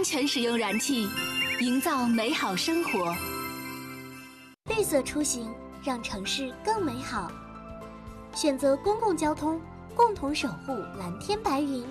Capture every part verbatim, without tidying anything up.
安全使用燃气，营造美好生活。 绿色出行，让城市更美好。选择公共交通，共同守护蓝天白云。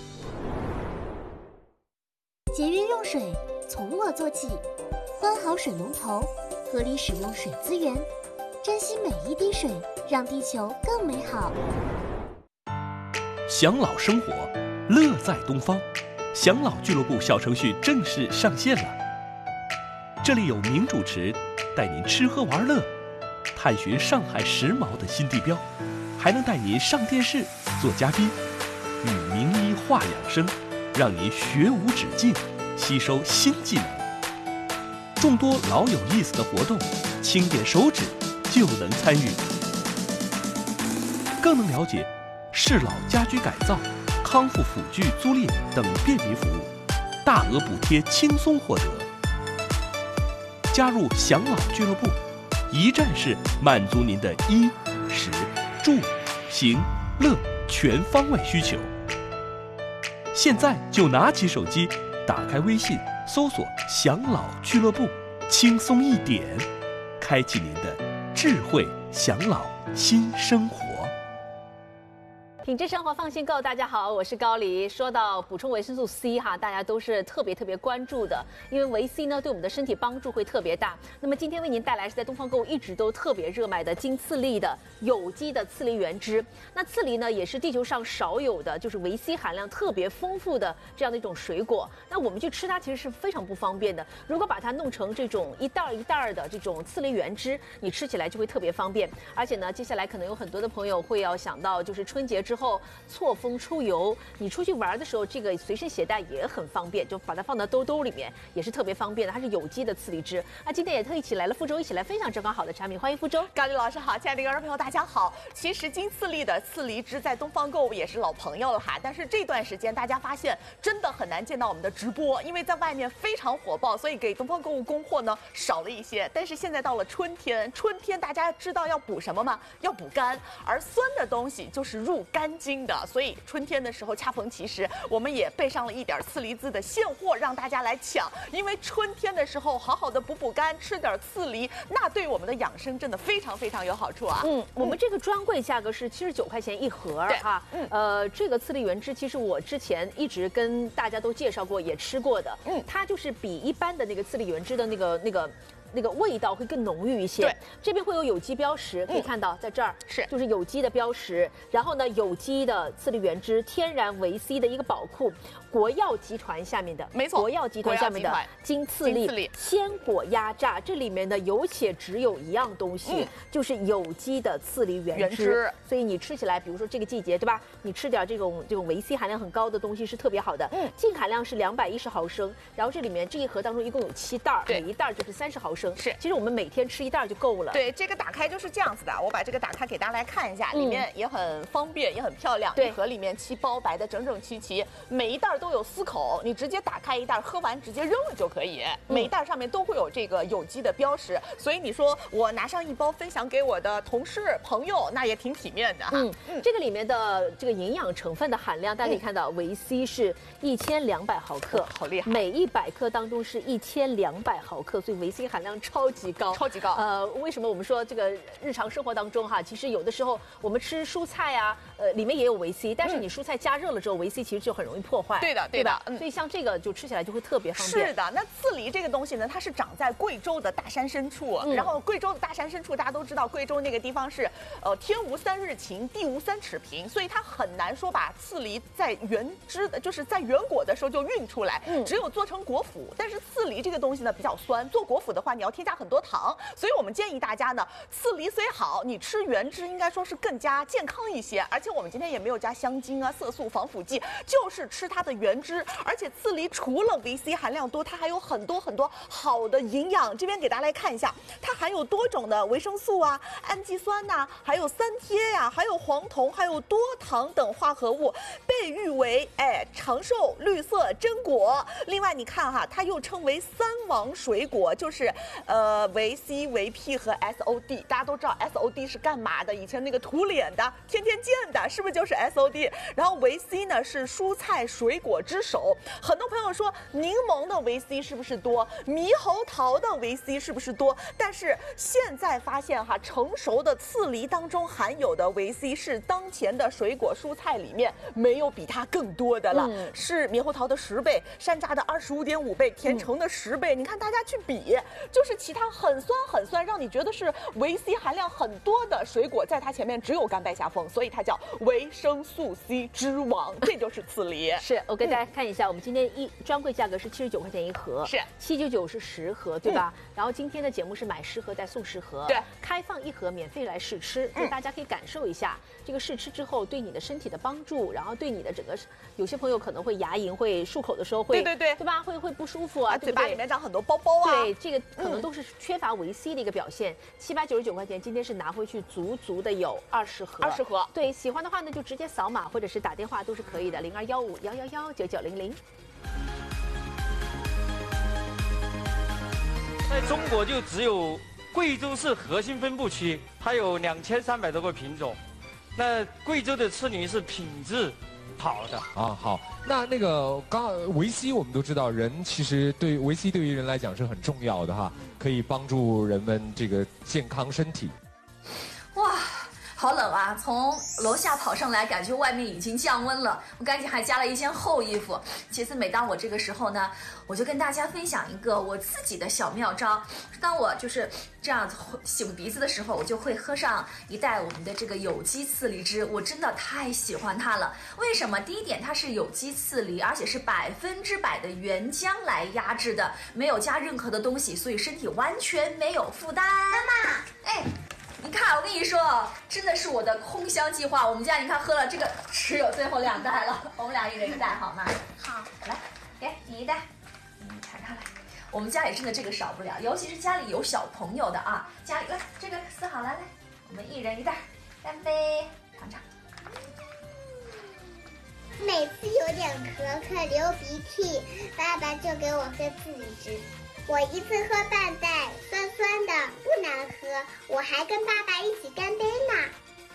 节约用水，从我做起。关好水龙头，合理使用水资源，珍惜每一滴水，让地球更美好。 享老生活，乐在东方。享老俱乐部小程序正式上线了。这里有名主持带您吃喝玩乐，探寻上海时髦的新地标，还能带您上电视做嘉宾，与名医话养生，让您学无止境，吸收新技能。众多老有意思的活动，轻点手指就能参与，更能了解适老家居改造、康复辅具租赁等便民服务，大额补贴轻松获得。加入享老俱乐部，一站式满足您的衣、食、住、行、乐全方位需求。现在就拿起手机，打开微信，搜索“享老俱乐部”，轻松一点，开启您的智慧享老新生活。 品质生活放心购，大家好，我是高黎。说到补充维生素 C 哈，大家都是特别特别关注的，因为维 C 呢对我们的身体帮助会特别大。那么今天为您带来是在东方购物一直都特别热卖的金次粒的有机的次梨原汁。那次梨呢也是地球上少有的就是维 C 含量特别丰富的这样的一种水果。那我们去吃它其实是非常不方便的。如果把它弄成这种一袋一袋的这种次梨原汁，你吃起来就会特别方便。而且呢，接下来可能有很多的朋友会要想到，就是春节之后错峰出游，你出去玩的时候，这个随身携带也很方便，就把它放到兜兜里面，也是特别方便的。它是有机的次梨汁。那今天也特意请来了傅周，一起来分享这款好的产品。欢迎傅周。 高丽老师好，亲爱的观众朋友大家好。其实金次粒的次梨汁在东方购物也是老朋友了哈，但是这段时间大家发现真的很难见到我们的直播，因为在外面非常火爆，所以给东方购物供货呢少了一些。但是现在到了春天，春天大家知道要补什么吗？要补肝，而酸的东西就是入肝经。所以春天的时候恰逢其时，我们也备上了一点次梨子的现货，让大家来抢。因为春天的时候好好的补补肝，吃点次梨，那对我们的养生真的非常非常有好处啊。 嗯，我们这个专柜价格是七十九块钱一盒哈。嗯，呃，这个次梨原汁其实我之前一直跟大家都介绍过，也吃过的。嗯，它就是比一般的那个次梨原汁的那个那个。那个味道会更浓郁一些。对，这边会有有机标识，可以看到在这儿是就是有机的标识。然后呢，有机的次梨原汁，天然维 C 的一个宝库，国药集团下面的， 没错， 国药集团下面的金次粒鲜果压榨，这里面呢有且只有一样东西，嗯、就是有机的次梨原汁。原汁所以你吃起来，比如说这个季节对吧？你吃点这种这种维 C 含量很高的东西是特别好的。嗯，净含量是两百一十毫升，然后这里面这一盒当中一共有七袋，每一袋就是三十毫升。是，其实我们每天吃一袋就够了。 对，这个打开就是这样子的，我把这个打开给大家来看一下，里面也很方便，也很漂亮。一盒里面七包，摆的整整齐齐，每一袋都有四口，你直接打开一袋，喝完直接扔了就可以。每一袋上面都会有这个有机的标识，所以你说我拿上一包分享给我的同事朋友，那也挺体面的哈。 嗯嗯，这个里面的这个营养成分的含量，大家可以看到，维 C 是一千两百毫克， 好厉害！ 每一百克当中是一千两百毫克，所以维 C 含量超级高， 超级高。 呃，为什么我们说这个日常生活当中哈，其实有的时候我们吃蔬菜啊，呃，里面也有维 C， 但是你蔬菜加热了之后，维 C 其实就很容易破坏。 对的， 对吧？ 嗯，所以像这个就吃起来就会特别方便。 是的，那次梨这个东西呢，它是长在贵州的大山深处，嗯、然后贵州的大山深处大家都知道，贵州那个地方是呃天无三日晴，地无三尺平，所以它很难说把次梨在原汁的，就是在原果的时候就运出来，嗯、只有做成果脯。但是次梨这个东西呢比较酸，做果脯的话你要添加很多糖，所以我们建议大家呢，次梨虽好，你吃原汁应该说是更加健康一些。而且我们今天也没有加香精啊、色素、防腐剂，就是吃它的原汁。而且次梨除了维 C 含量多，它还有很多很多好的营养。这边给大家来看一下，它含有多种的维生素啊、氨基酸呐、啊，还有三萜呀、啊，还有黄酮，还有多糖等化合物，被誉为哎长寿绿色榛果。另外你看哈，它又称为三王水果，就是呃维 C、维 P 和 S O D。大家都知道 S O D 是干嘛的？以前那个涂脸的、天天见的。 的，是不是就是 S O D？ 然后维 C 呢是蔬菜水果之首，很多朋友说柠檬的维 C 是不是多？猕猴桃的维 C 是不是多？但是现在发现哈，成熟的刺梨当中含有的维 C 是当前的水果蔬菜里面没有比它更多的了，嗯、是猕猴桃的十倍，山楂的二十五点五倍，甜橙的十倍。嗯、你看大家去比，就是其他很酸很酸，让你觉得是维 C 含量很多的水果，在它前面只有甘拜下风，所以它叫维生素 C 之王，这就是刺梨。 是我给大家看一下，嗯、我们今天一专柜价格是七十九块钱一盒， 是七九九是十盒，对吧？嗯、然后今天的节目是买十盒再送十盒， 对， 开放一盒免费来试吃，所以大家可以感受一下这个试吃之后对你的身体的帮助，然后对你的整个，有些朋友可能会牙龈会漱口的时候会， 对对对， 对吧？会会不舒服啊， 嘴巴里面长很多包包啊， 对，这个可能都是缺乏维 C 的一个表现。七百九十九块钱，今天是拿回去足足的有二十盒， 二十盒。 对，喜欢的话呢就直接扫码或者是打电话都是可以的，零二幺五幺幺幺九九零零。 在中国就只有贵州市核心分布区，它有两千三百多个品种。那贵州的刺梨是品质好的啊。好，那那个刚维 C 我们都知道，人其实对维 C 对于人来讲是很重要的哈，可以帮助人们这个健康身体。 哇！好冷啊！从楼下跑上来，感觉外面已经降温了。我赶紧还加了一件厚衣服。其次，每当我这个时候呢，我就跟大家分享一个我自己的小妙招。当我就是这样擤鼻子的时候，我就会喝上一袋我们的这个有机刺梨汁。我真的太喜欢它了。为什么？第一点，它是有机刺梨，而且是百分之百的原浆来压制的，没有加任何的东西，所以身体完全没有负担。妈妈，哎。你看，我跟你说，真的是我的空箱计划。我们家你看喝了这个，只有最后两袋了。我们俩一人一袋，好吗？ 好， 来，给你一袋，你尝尝来。我们家里真的这个少不了，尤其是家里有小朋友的啊。家里来，这个撕好了，来，我们一人一袋，干杯，尝尝。 每次有点咳咳、流鼻涕，爸爸就给我喝刺梨汁。我一次喝半袋，酸酸的，不难喝。我还跟爸爸一起干杯呢。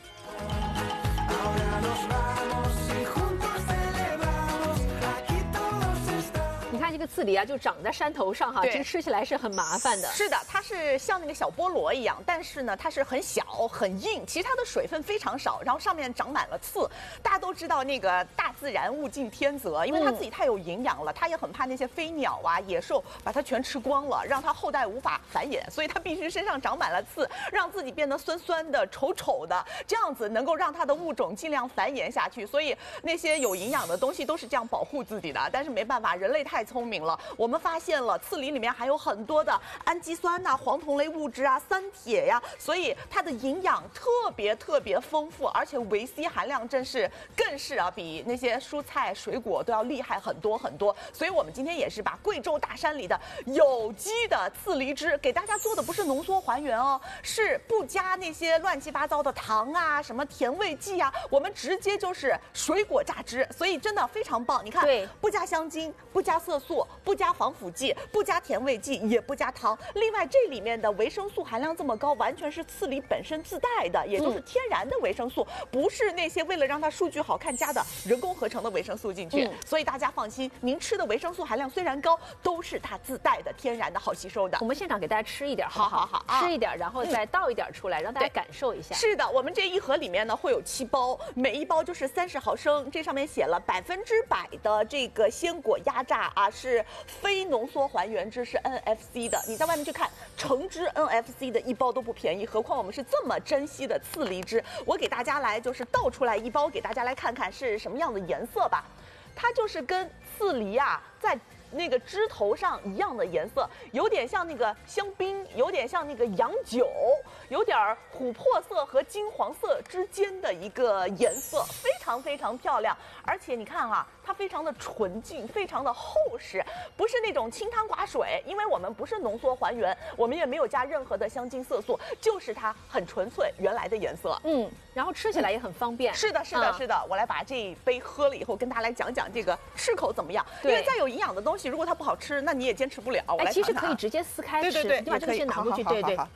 你看这个刺梨啊，就长在山头上哈，其实吃起来是很麻烦的。 是的，它是像那个小菠萝一样，但是呢，它是很小很硬，其实它的水分非常少，然后上面长满了刺。大家都知道那个大自然物竞天择，因为它自己太有营养了，它也很怕那些飞鸟啊、野兽把它全吃光了，让它后代无法繁衍，所以它必须身上长满了刺，让自己变得酸酸的、丑丑的，这样子能够让它的物种尽量繁衍下去。所以那些有营养的东西都是这样保护自己的，但是没办法，人类太聪明了，我们发现了刺梨里面还有很多的氨基酸呐、啊、黄酮类物质啊、三铁呀、啊，所以它的营养特别特别丰富，而且维 C 含量真是更是啊比那些蔬菜水果都要厉害很多很多。所以我们今天也是把贵州大山里的有机的刺梨汁给大家做的不是浓缩还原哦，是不加那些乱七八糟的糖啊、什么甜味剂啊，我们直接就是水果榨汁，所以真的非常棒。你看， 对， 不加香精，不加色素，不加防腐剂，不加甜味剂，也不加糖。另外，这里面的维生素含量这么高，完全是刺梨本身自带的，也就是天然的维生素，嗯、不是那些为了让它数据好看加的人工合成的维生素进去。嗯、所以大家放心，您吃的维生素含量虽然高，都是它自带的天然的好吸收的。 我们现场给大家吃一点， 好好好，啊、 吃一点，然后再倒一点出来，嗯、让大家感受一下。 是的，我们这一盒里面呢会有七包，每一包就是三十毫升，这上面写了百分之百的这个鲜果压榨啊，是非浓缩还原汁，是 N F C 的。你在外面去看橙汁 N F C 的一包都不便宜，何况我们是这么珍惜的刺梨汁。我给大家来就是倒出来一包，给大家来看看是什么样的颜色吧。它就是跟刺梨啊在那个枝头上一样的颜色，有点像那个香槟，有点像那个洋酒，有点琥珀色和金黄色之间的一个颜色，非常非常漂亮。而且你看啊，它非常的纯净，非常的厚实，不是那种清汤寡水，因为我们不是浓缩还原，我们也没有加任何的香精色素，就是它很纯粹原来的颜色。 嗯，然后吃起来也很方便。 嗯、是的，是的，是的。我来把这一杯喝了以后，跟大家来讲讲这个吃口怎么样。因为再有营养的东西，如果它不好吃，那你也坚持不了。我来哎，其实可以直接撕开吃， 对对对， 你把这个先拿过去，对对。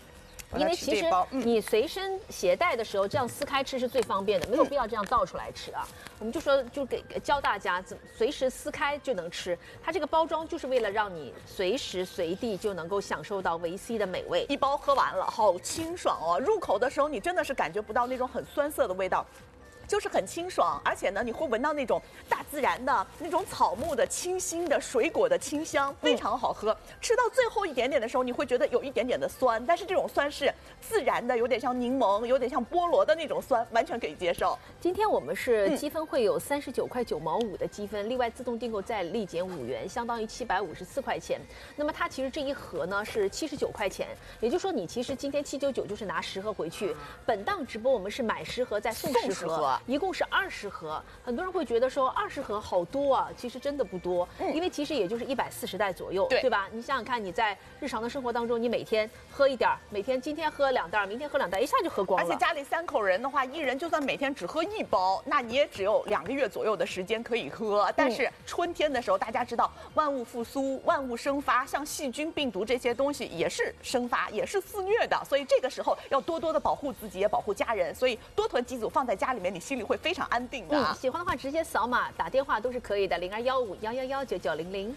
因为其实你随身携带的时候，这样撕开吃是最方便的，没有必要这样倒出来吃啊。我们就说，就给教大家怎么随时撕开就能吃。它这个包装就是为了让你随时随地就能够享受到维 C 的美味。 一包喝完了，好清爽哦！入口的时候，你真的是感觉不到那种很酸涩的味道。就是很清爽，而且呢，你会闻到那种大自然的那种草木的清新的水果的清香，非常好喝。嗯、吃到最后一点点的时候，你会觉得有一点点的酸，但是这种酸是自然的，有点像柠檬，有点像菠萝的那种酸，完全可以接受。 今天我们是积分会有三十九块九毛五的积分，另外自动订购再立减五元，相当于七百五十四块钱。那么它其实这一盒呢是七十九块钱，也就是说你其实今天七九九就是拿十盒回去。本档直播我们是买十盒再送十盒。一共是二十盒，很多人会觉得说二十盒好多啊，其实真的不多，嗯、因为其实也就是一百四十袋左右， 对, 对吧？你想想看，你在日常的生活当中，你每天喝一点，每天今天喝两袋，明天喝两袋，一下就喝光了。 而且家里三口人的话，一人就算每天只喝一包，那你也只有两个月左右的时间可以喝。但是春天的时候，大家知道万物复苏，万物生发，像细菌、病毒这些东西也是生发，也是肆虐的，所以这个时候要多多的保护自己，也保护家人。所以多囤几组放在家里面，你心里会非常安定的、啊嗯。喜欢的话直接扫码打电话都是可以的，零二幺五幺幺幺九九零零。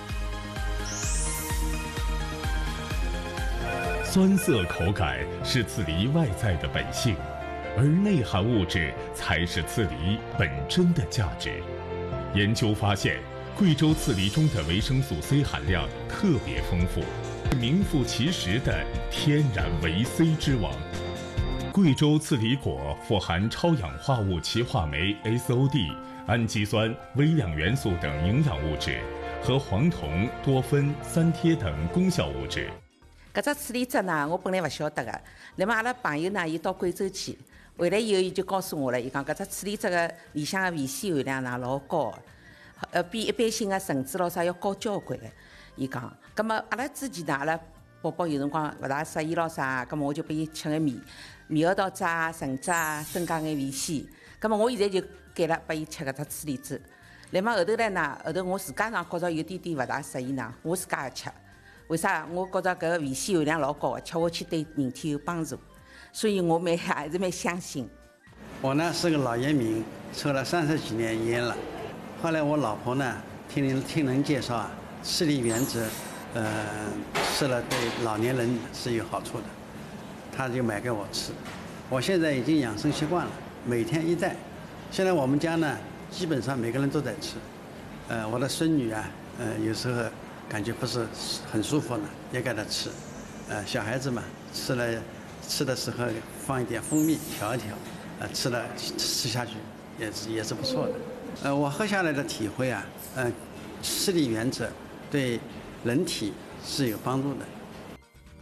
酸涩口感是刺梨外在的本性，而内含物质才是刺梨本真的价值。研究发现，贵州刺梨中的维生素 C 含量特别丰富，名副其实的天然维 C 之王。贵州刺梨果富含超氧化物歧化酶 S O D、氨基酸、微量元素等营养物质，和黄酮、多酚、三萜等功效物质。 搿只刺梨汁呢，我本来勿晓得个。那么阿拉朋友呢，伊到贵州去，回来以后伊就告诉我了，伊讲搿只刺梨汁个里向个维 C 含量呢老高个，呃，比一般性个橙子咯啥要高交关个。伊讲，葛末阿拉之前呢，阿拉宝宝有辰光勿大适意咯啥，葛末我就拨伊吃眼米。猕猴桃汁啊、橙汁啊，增加眼维 C。咁么我现在就改了，拨伊吃搿只刺梨汁。那么后头来呢，后头我自家呢觉着有点点勿大适意呢，我自家也吃。为啥？我觉着搿个维 C 含量老高个，吃下去对人体有帮助，所以我蛮还是蛮相信。 我呢是个老烟民，抽了三十几年烟了。后来我老婆呢听人听人介绍啊，刺梨原汁，呃，吃了对老年人是有好处的。他就买给我吃，我现在已经养生习惯了，每天一袋。现在我们家呢，基本上每个人都在吃。呃，我的孙女啊，呃，有时候感觉不是很舒服呢，也给她吃。呃，小孩子嘛，吃了吃的时候放一点蜂蜜调一调，呃，吃了吃下去也是也是不错的。呃，我喝下来的体会啊，呃，刺梨原汁对人体是有帮助的。